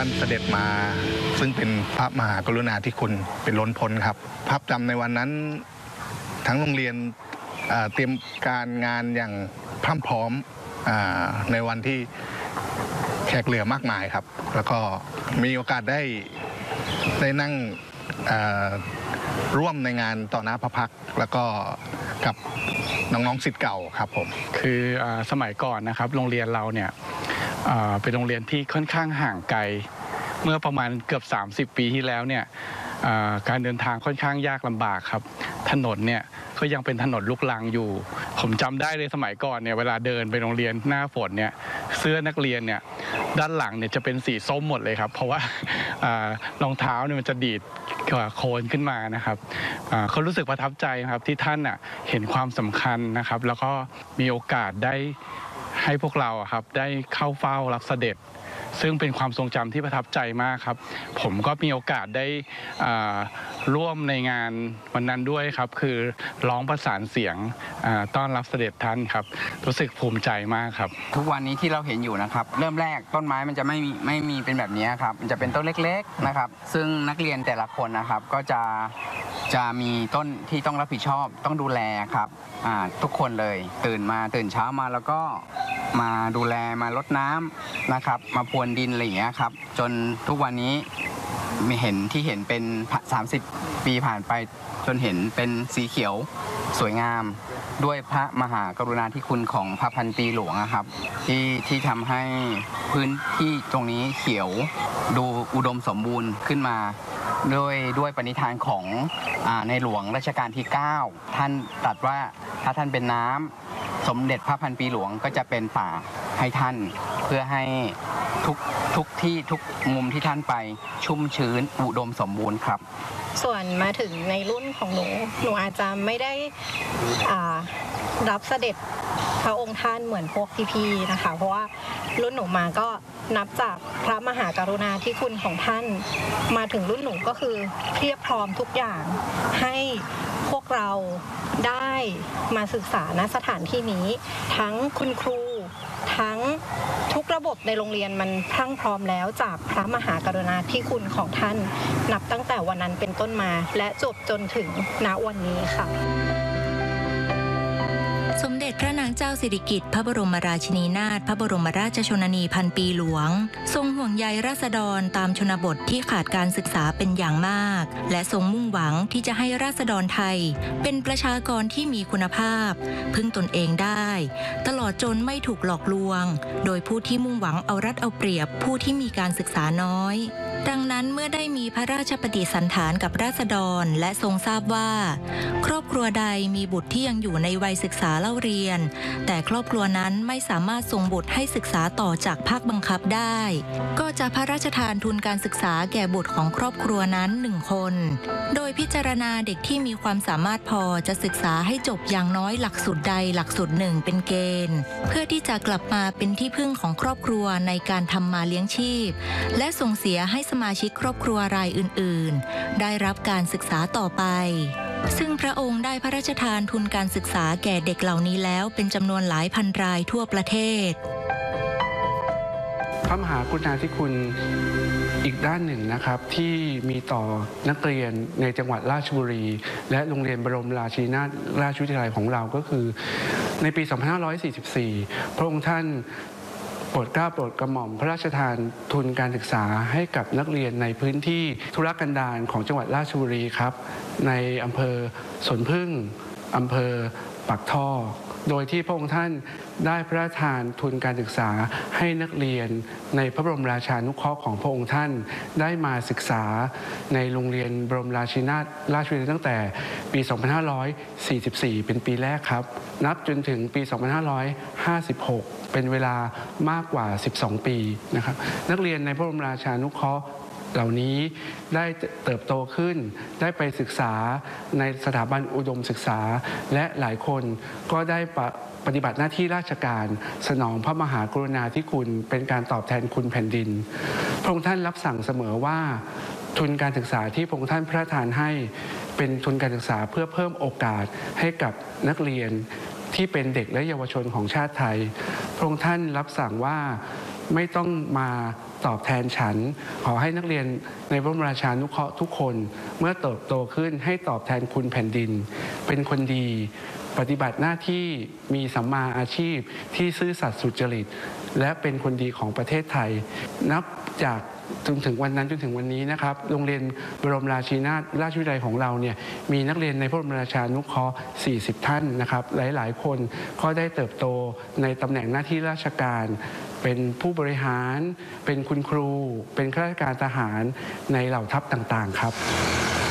านเสด็จมาซึ่งเป็นพระมหากรุณาธิคุณเป็นล้นพ้นครับภาพจำในวันนั้นทั้งโรงเรียนเตรียมการงานอย่างพรั่งพร้อมในวันที่แขกเหลือมากมายครับแล้วก็มีโอกาสได้นั่งร่วมในงานต่อหน้าพระพักตร์แล้วก็กับน้องๆศิษย์เก่าครับผมคือสมัยก่อนนะครับโรงเรียนเราเนี่ยเป็นโรงเรียนที่ค่อนข้างห่างไกลเมื่อประมาณเกือบ30 ปีที่แล้วเนี่ยการเดินทางค่อนข้างยากลำบากครับถนนเนี่ยก็ยังเป็นถนนลูกรังอยู่ผมจำได้เลยสมัยก่อนเนี่ยเวลาเดินไปโรงเรียนหน้าฝนเนี่ยเสื้อนักเรียนเนี่ยด้านหลังเนี่ยจะเป็นสีส้มหมดเลยครับเพราะว่ารองเท้าเนี่ยมันจะดีดโคลนขึ้นมานะครับเขารู้สึกประทับใจครับที่ท่านเห็นความสำคัญนะครับแล้วก็มีโอกาสได้ให้พวกเราครับได้เข้าเฝ้ารับเสด็จซึ่งเป็นความทรงจำที่ประทับใจมากครับผมก็มีโอกาสได้ร่วมในงานวันนั้นด้วยครับคือร้องประสานเสียงต้อนรับเสด็จท่านครับรู้สึกภูมิใจมากครับทุกวันนี้ที่เราเห็นอยู่นะครับเริ่มแรกต้นไม้มันจะไม่มีเป็นแบบนี้ครับมันจะเป็นต้นเล็กๆนะครับซึ่งนักเรียนแต่ละคนนะครับก็จะมีต้นที่ต้องรับผิดชอบต้องดูแลครับทุกคนเลยตื่นเช้ามาแล้วก็มาดูแลมารดน้ำนะครับมาพรวนดินอะไรอย่างเงี้ยครับจนทุกวันนี้มีเห็นเป็น30 ปีผ่านไปจนเห็นเป็นสีเขียวสวยงามด้วยพระมหากรุณาธิคุณของพระพันปีหลวงครับที่ทำให้พื้นที่ตรงนี้เขียวดูอุดมสมบูรณ์ขึ้นมาด้วยปณิธานของในหลวงรัชกาลที่ 9ท่านตรัสว่าถ้าท่านเป็นน้ำสมเด็จพระพันปีหลวงก็จะเป็นป่าให้ท่านเพื่อให้ทุกที่ทุกมุมที่ท่านไปชุ่มชื้นอุดมสมบูรณ์ครับส่วนมาถึงในรุ่นของหนูอาจจะไม่ได้รับเสด็จพระองค์ท่านเหมือนพวกพี่ๆนะคะเพราะว่ารุ่นหนูมาก็นับจากพระมหากรุณาธิคุณของท่านมาถึงรุ่นหนูก็คือเพียบพร้อมทุกอย่างให้พวกเราได้มาศึกษาณสถานที่นี้ทั้งคุณครูทั้งทุกระบบในโรงเรียนมันพรั่งพร้อมแล้วจากพระมหากรุณาธิคุณของท่านนับตั้งแต่วันนั้นเป็นต้นมาและจบจนถึงณวันนี้ค่ะสมเด็จพระนางเจ้าสิริกิติ์พระบรมราชินีนาถพระบรมราชชนนีพันปีหลวงทรงห่วงใยราษฎรตามชนบทที่ขาดการศึกษาเป็นอย่างมากและทรงมุ่งหวังที่จะให้ราษฎรไทยเป็นประชากรที่มีคุณภาพพึ่งตนเองได้ตลอดจนไม่ถูกหลอกลวงโดยผู้ที่มุ่งหวังเอารัดเอาเปรียบผู้ที่มีการศึกษาน้อยดังนั้นเมื่อได้มีพระราชปฏิสันถานกับราษฎรและทรงทราบว่าครอบครัวใดมีบุตรที่ยังอยู่ในวัยศึกษาเล่าเรียนแต่ครอบครัวนั้นไม่สามารถส่งบุตรให้ศึกษาต่อจากภาคบังคับได้ก็จะพระราชทานทุนการศึกษาแก่บุตรของครอบครัวนั้น1 คนโดยพิจารณาเด็กที่มีความสามารถพอจะศึกษาให้จบอย่างน้อยหลักสูตรใดหลักสูตร1เป็นเกณฑ์เพื่อที่จะกลับมาเป็นที่พึ่งของครอบครัวในการทำมาเลี้ยงชีพและส่งเสียให้สมาชิกครอบครัวรายอื่นๆได้รับการศึกษาต่อไปซึ่งพระองค์ได้พระราชทานทุนการศึกษาแก่เด็กเหล่านี้แล้วเป็นจำนวนหลายพันรายทั่วประเทศพระมหากรุณาธิคุณอีกด้านหนึ่งนะครับที่มีต่อนักเรียนในจังหวัดราชบุรีและโรงเรียนบรมราชินีนาถราชวิทยาลัยของเราก็คือในปี 2544 พระองค์ท่านโปรดเกล้าโปรดกระหม่อมพระราชทานทุนการศึกษาให้กับนักเรียนในพื้นที่ทุรกันดารของจังหวัดราชบุรีครับในอำเภอสวนพึ่งอำเภอปากท่อโดยที่พระองค์ท่านได้พระราชทานทุนการศึกษาให้นักเรียนในพระบรมราชานุเคราะห์ของพระองค์ท่านได้มาศึกษาในโรงเรียนบรมราชินีนาถราชวิทยาลัยตั้งแต่ปี 2544 เป็นปีแรกครับนับจนถึงปี 2556 เป็นเวลามากกว่า 12 ปีนะครับนักเรียนในพระบรมราชานุเคราะห์เหล่านี้ได้เติบโตขึ้นได้ไปศึกษาในสถาบันอุดมศึกษาและหลายคนก็ได้ปฏิบัติหน้าที่ราชการสนองพระมหากรุณาธิคุณเป็นการตอบแทนคุณแผ่นดินพระองค์ท่านรับสั่งเสมอว่าทุนการศึกษาที่พระองค์ท่านพระราชทานให้เป็นทุนการศึกษาเพื่อเพิ่มโอกาสให้กับนักเรียนที่เป็นเด็กและเยาวชนของชาติไทยพระองค์ท่านรับสั่งว่าไม่ต้องมาตอบแทนฉันขอให้นักเรียนในพระบรมราชานุเคราะห์ทุกคนเมื่อเติบโตขึ้นให้ตอบแทนคุณแผ่นดินเป็นคนดีปฏิบัติหน้าที่มีสัมมาอาชีพที่ซื่อสัตย์สุจริตและเป็นคนดีของประเทศไทยนับจากจนถึงวันนั้นจนถึงวันนี้นะครับโรงเรียนบรมราชินีนาถราชวิทยาลัยของเราเนี่ยมีนักเรียนในพระบรมราชานุเคราะห์40 ท่านนะครับหลายๆคนก็ได้เติบโตในตำแหน่งหน้าที่ราชการเป็นผู้บริหารเป็นคุณครูเป็นข้าราชการทหารในเหล่าทัพต่างๆครับ